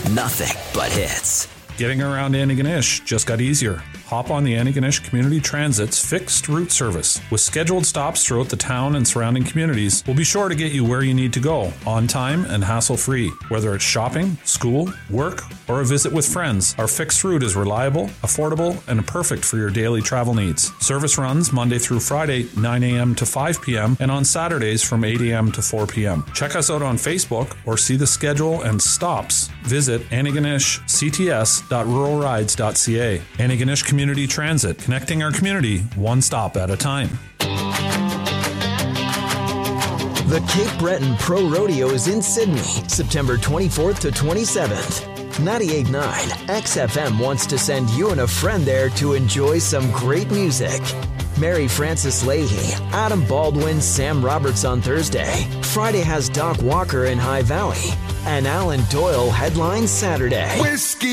nothing but hits. Getting around Antigonish just got easier. Hop on the Antigonish Community Transit's fixed route service. With scheduled stops throughout the town and surrounding communities, we'll be sure to get you where you need to go, on time and hassle-free. Whether it's shopping, school, work, or a visit with friends, our fixed route is reliable, affordable, and perfect for your daily travel needs. Service runs Monday through Friday, 9 a.m. to 5 p.m., and on Saturdays from 8 a.m. to 4 p.m. Check us out on Facebook or see the schedule and stops. Visit AntigonishCTS.ruralrides.ca. Antigonish Community Transit, connecting our community one stop at a time. The Cape Breton Pro Rodeo is in Sydney, September 24th to 27th. 98.9 XFM wants to send you and a friend there to enjoy some great music. Mary Frances Leahy, Adam Baldwin, Sam Roberts on Thursday. Friday has Doc Walker in High Valley. And Alan Doyle headlines Saturday. Whiskey